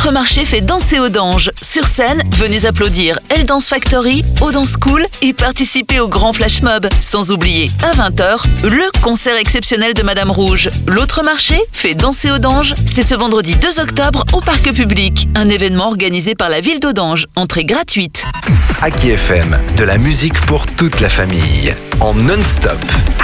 l'autre marché fait danser Audange. Sur scène, venez applaudir Elle Dance Factory, Audange School et participer au grand flash mob. Sans oublier, à 20h, le concert exceptionnel de Madame Rouge. L'autre marché fait danser Audange. C'est ce vendredi 2 octobre au Parc Public. Un événement organisé par la ville d'Audange. Entrée gratuite. Aki FM, de la musique pour toute la famille, en non-stop.